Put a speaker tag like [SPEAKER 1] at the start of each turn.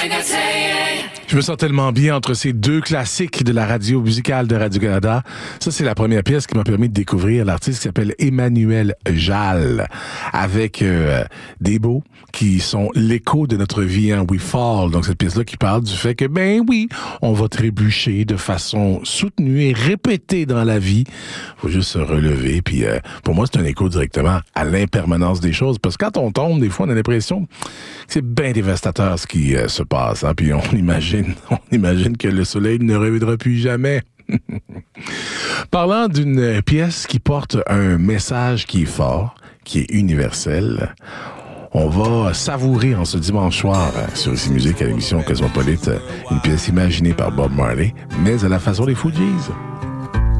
[SPEAKER 1] Je me sens tellement bien entre ces deux classiques de la radio musicale de Radio-Canada. Ça, c'est la première pièce qui m'a permis de découvrir l'artiste qui s'appelle Emmanuel Jal, avec des mots qui sont l'écho de notre vie en We Fall. Donc, cette pièce-là qui parle du fait que, ben oui, on va trébucher de façon soutenue et répétée dans la vie. Faut juste se relever. Puis, pour moi, c'est un écho directement à l'impermanence des choses. Parce que quand on tombe, des fois, on a l'impression que c'est bien dévastateur ce qui se passe. Hein? Puis, on imagine que le soleil ne reviendra plus jamais. Parlant d'une pièce qui porte un message qui est fort, qui est universel, on va savourer en ce dimanche soir sur ici Musique à l'émission Cosmopolite une pièce imaginée par Bob Marley, mais à la façon des Fugees.